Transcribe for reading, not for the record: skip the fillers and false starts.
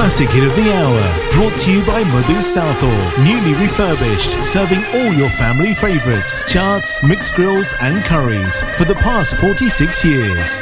classic hit of the hour, brought to you by Madhu Southall. Newly refurbished, serving all your family favourites, charts, mixed grills and curries for the past 46 years.